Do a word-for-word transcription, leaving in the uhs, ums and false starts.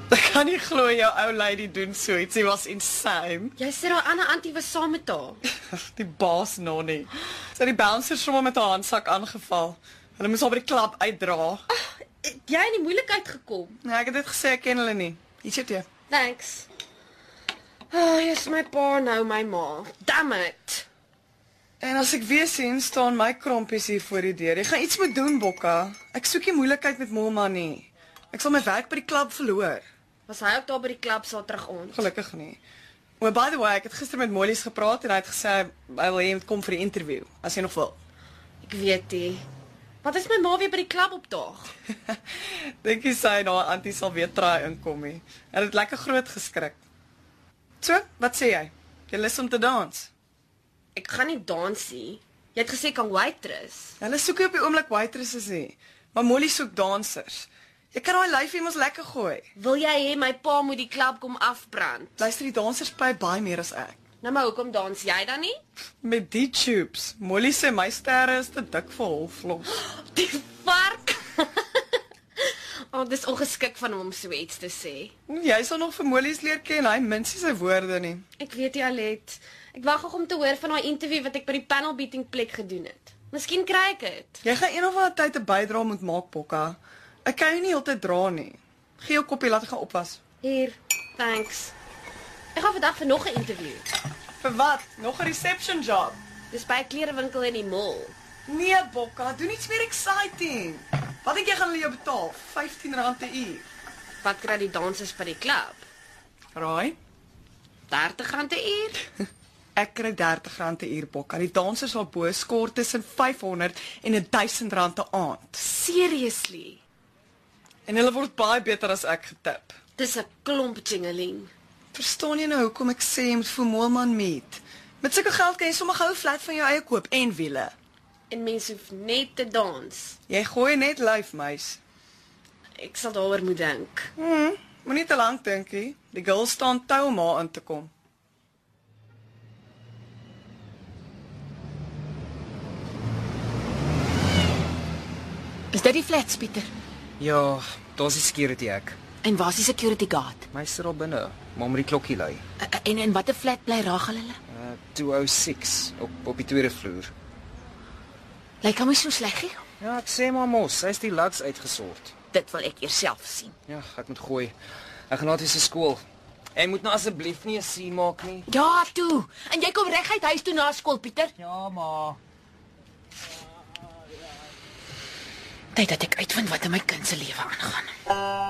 Ek kan nie glo jou ou lady doen so iets. Sy was insane. Jy sê daai ander antie was saam met haar. Die baas Nonnie. Sy het die bouncers sommer met haar handsak aangeval. Hulle moes haar by die klub uitdra. Ag, het jy in die moeilikheid gekom? Nee, ek het dit gesê ek ken hulle nie. Hier sit jy. Thanks. Oh, jy's my pa nou my ma. Damn it. En as ek weer sien, staan my krompies hier voor die deur. Jy gaan iets moet doen, Bokka. Ek soek nie moeilikheid met Molma nie. Ek sal my werk by die klub verloor. Was hy ook daar by die klub saal terug ons? Gelukkig nie. Maar by the way, ek het gister met Mollies gepraat en hy het gesê hy wil hê jy moet kom vir die interview, as jy nog wil. Ek weet nie. Wat is my ma weer by die klub opdaag? Dink jy sy na haar antie sal weer try inkom nie. Hy het lekker groot geskrik. So, wat sê jy? Jy lus om te dans? Ek gaan nie dans nie. Jy het gesê kan waitress. Hulle soek nie op die oomblik waitresses nie, maar Molly soek dansers. Jy kan daai lyfie mos lekker gooi. Wil jy hê my pa moet die klub kom afbrand? Luister, die dansers play baie meer as ek. Nou maar hoekom dans jy dan nie? Met die tubes. Molly sê my sterre is te dik vir hul vlos. Die vark. Oh, dis ongeskik van hom om so iets te sê. Jy sal nog vir Mollies leer ken, hy minstens sy woorde nie. Ek weet jy Alet. Ek wag nog om te hoor van daai interview wat ek by die panel beating plek gedoen het. Miskien kry ek dit. Jy gaan een of ander tyd 'n bydra moet maak, Bokka. Ek kan jou nie heeltyd dra nie. Gee jou koppie laat ek gaan opwas. Hier, thanks. Ek gaan vandag vir nog 'n interview. Vir wat? Nog 'n reception job? Dis by 'n klere-winkel in die mall. Nee, Bokka, doen iets meer exciting. Wat dink jy gaan hulle jou betaal? vyftien rand per uur. Wat kry die dansers by die klub? Raai? dertig rand 'n uur? Ek kry dertig rand per uur, Bokka. Die dansers sal bo skort tussen vyfhonderd en duisend rand 'n aand. Seriously? En hulle word baie beter as ek getip. Dis 'n klomp jingeling. Verstaan jy nou hoekom ek sê jy moet vir Moelman meet? Met sulke geld kan jy sommer gou 'n flat van jou eie koop en wiele. En mense hoef net te dans. Jy gooi net lyf, meis. Ek sal daaroor moet dink. Hm, moenie te lank dink nie. Die girls staan tou om haar in te kom. Is dit die flats, Pieter? Ja, daar's die security ek. En waar is die security guard? My sit daar binne, maar met die klokkie lui. En in watter flat bly Rachel hulle? Uh twee oh six op op die tweede vloer. Lyk hom nie so sleg nie. Ja, ek sê maar mos, hy's die lugs uitgesort. Dit wil ek eers self sien. Ja, ek moet gooi. Ek gaan na die skool. Jy moet nou asseblief nie 'n scene maak nie. Ja, toe. En jy kom reguit huis toe na skool, Pieter. Ja, maar Tyd dat ek uitvind wat in my kind se lewe aangaan.